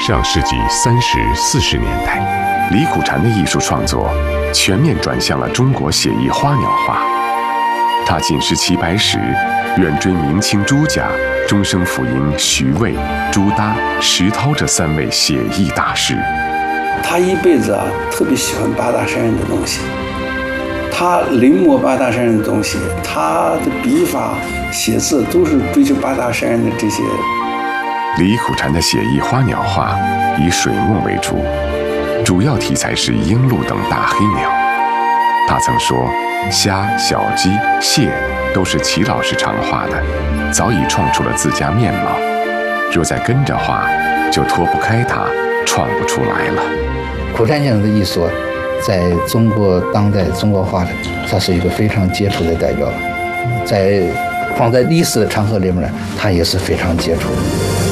上世纪30、40年代，李苦禅的艺术创作全面转向了中国写意花鸟画。他进师齐白石，远追明清朱家，终生辅迎徐渭、朱耷、石涛这3位写意大师。 他一辈子特别喜欢八大山人的东西，他临摹八大山人的东西，他的笔法、写字都是追求八大山人的这些。 李苦禅的写意花鸟画以水墨为主，主要题材是鹰鹭等大黑鸟。他曾说，虾、小鸡、蟹都是齐老师常画的，早已创出了自家面貌。若再跟着画，就脱不开它，创不出来了。 苦禅先生的艺术，在中国当代中国画的，它是一个非常杰出的代表。放在历史的长河里面呢，它也是非常杰出的。